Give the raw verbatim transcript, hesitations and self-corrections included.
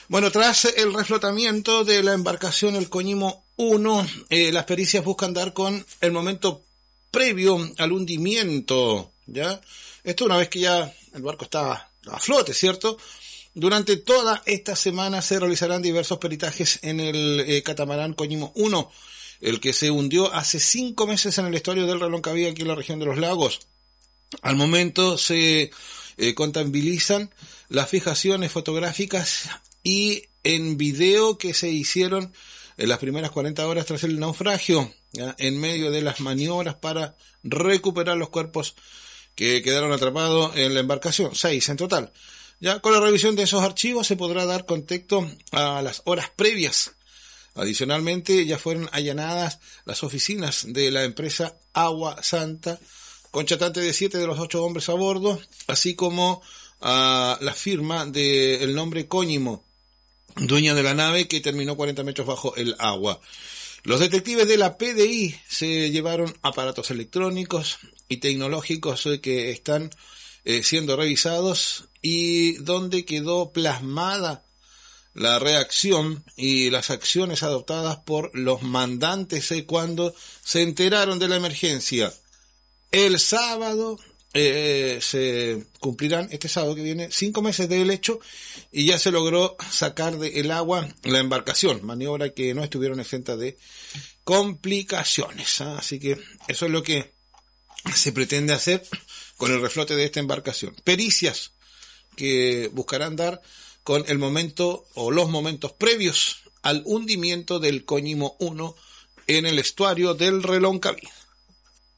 Bueno, tras el reflotamiento de la embarcación el Coñimo uno, eh, las pericias buscan dar con el momento previo al hundimiento, ¿ya? Esto una vez que ya el barco está a flote, ¿cierto? Durante toda esta semana se realizarán diversos peritajes en el eh, catamarán Coñimo uno, el que se hundió hace cinco meses en el estuario del Reloncaví, aquí en la región de los lagos. Al momento se eh, contabilizan las fijaciones fotográficas y en video que se hicieron en las primeras cuarenta horas tras el naufragio, ¿ya? En medio de las maniobras para recuperar los cuerpos que quedaron atrapados en la embarcación, seis en total. Ya con la revisión de esos archivos se podrá dar contexto a las horas previas. Adicionalmente, ya fueron allanadas las oficinas de la empresa Agua Santa, conchatante de siete de los ocho hombres a bordo, así como a la firma del nombre Coñimo, dueña de la nave que terminó cuarenta metros bajo el agua. Los detectives de la P D I se llevaron aparatos electrónicos y tecnológicos que están eh, siendo revisados y donde quedó plasmada la reacción y las acciones adoptadas por los mandantes eh, cuando se enteraron de la emergencia. El sábado eh, se cumplirán, este sábado que viene, cinco meses del hecho y ya se logró sacar del agua la embarcación, maniobra que no estuvieron exentas de complicaciones, ¿eh? Así que eso es lo que se pretende hacer con el reflote de esta embarcación. Pericias que buscarán dar con el momento o los momentos previos al hundimiento del Coñimo uno en el estuario del Reloncaví.